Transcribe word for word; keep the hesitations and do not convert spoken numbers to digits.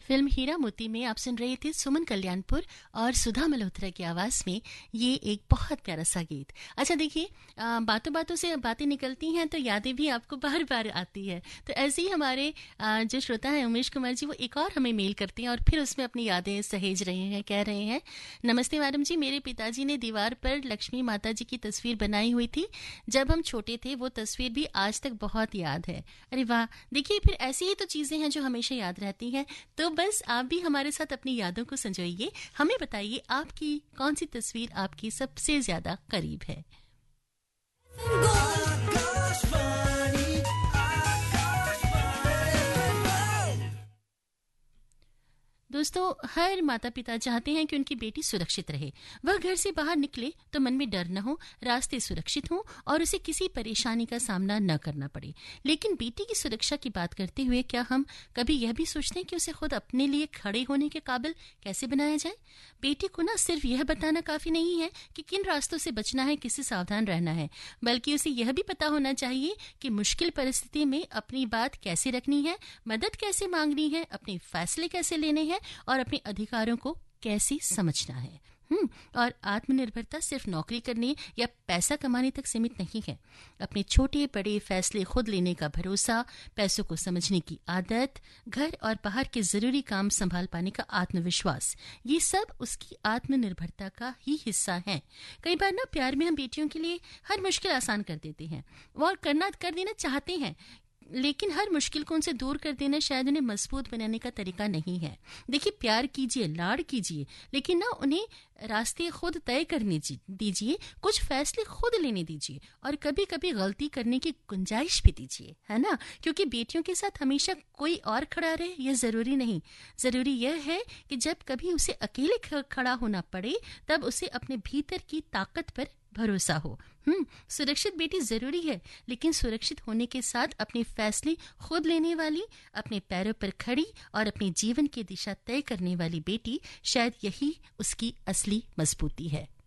Film हीरा मोती में आप सुन रहे थे सुमन कल्याणपुर और सुधा मल्होत्रा की आवाज में ये एक बहुत प्यारा सा गीत। अच्छा देखिए, बातों बातों से बातें निकलती हैं तो यादें भी आपको बार बार आती है। तो ऐसे ही हमारे आ, जो श्रोता है उमेश कुमार जी, वो एक और हमें मेल करते हैं और फिर उसमें अपनी यादें सहेज रहे हैं। कह रहे हैं, नमस्ते मैडम जी, मेरे पिताजी ने दीवार पर लक्ष्मी माता जी की तस्वीर बनाई हुई थी जब हम छोटे थे। वो तस्वीर भी आज तक बहुत याद है। अरे वाह, देखिए फिर ऐसी ही तो चीजें हैं जो हमेशा याद रहती हैं। तो बस आप भी हमारे साथ अपनी यादों को संजोइए। हमें बताइए आपकी कौन सी तस्वीर आपकी सबसे ज्यादा करीब है। दोस्तों, हर माता पिता चाहते हैं कि उनकी बेटी सुरक्षित रहे। वह घर से बाहर निकले तो मन में डर न हो, रास्ते सुरक्षित हों और उसे किसी परेशानी का सामना न करना पड़े। लेकिन बेटी की सुरक्षा की बात करते हुए क्या हम कभी यह भी सोचते हैं कि उसे खुद अपने लिए खड़े होने के काबिल कैसे बनाया जाए? बेटी को ना सिर्फ यह बताना काफी नहीं है कि किन रास्तों से बचना है, किससे सावधान रहना है, बल्कि उसे यह भी पता होना चाहिए कि मुश्किल परिस्थिति में अपनी बात कैसे रखनी है, मदद कैसे मांगनी है, अपने फैसले कैसे लेने हैं और अपने अधिकारों को कैसे समझना है। हम्म और आत्मनिर्भरता सिर्फ नौकरी करने या पैसा कमाने तक सीमित नहीं है। अपने छोटे बड़े फैसले खुद लेने का भरोसा, पैसों को समझने की आदत, घर और बाहर के जरूरी काम संभाल पाने का आत्मविश्वास, ये सब उसकी आत्मनिर्भरता का ही हिस्सा है। कई बार ना प्यार में हम बेटियों के लिए हर मुश्किल आसान कर देते हैं और करना कर देना चाहते हैं, लेकिन हर मुश्किल को उनसे दूर कर देना शायद उन्हें मजबूत बनाने का तरीका नहीं है। देखिए, प्यार कीजिए, लाड़ कीजिए, लेकिन ना उन्हें रास्ते खुद तय करने दीजिए, कुछ फैसले खुद लेने दीजिए और कभी कभी गलती करने की गुंजाइश भी दीजिए, है ना? क्योंकि बेटियों के साथ हमेशा कोई और खड़ा रहे यह जरूरी नहीं। जरूरी यह है कि जब कभी उसे अकेले खड़ा होना पड़े तब उसे अपने भीतर की ताकत पर भरोसा हो। हम्म सुरक्षित बेटी जरूरी है, लेकिन सुरक्षित होने के साथ अपने फैसले खुद लेने वाली, अपने पैरों पर खड़ी और अपने जीवन की दिशा तय करने वाली बेटी, शायद यही उसकी असली मजबूती है।